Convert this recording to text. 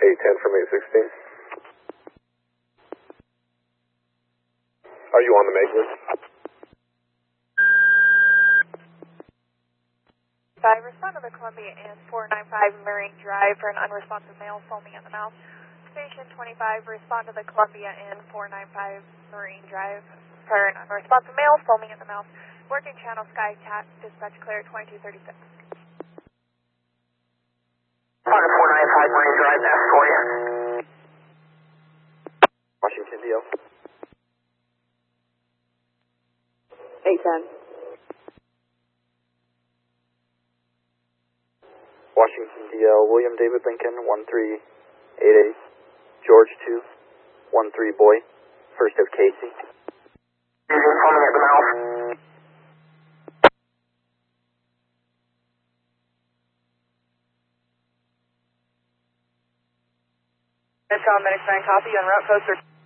810 from 816. Are you on the make list? 5, respond to the Columbia Inn 495 Marine Drive for an unresponsive male foaming at the mouth. Station 25, respond to the Columbia Inn 495 Marine Drive for an unresponsive male foaming at the mouth. Working channel Sky Cat, dispatch clear 2236. 495 Marine Drive, that's for you. Washington DL. 810. Washington DL, William David Lincoln, 1388, George 2, 13 Boy, first of Casey. Foaming at the mouth. Medics 9, copy, en route, poster.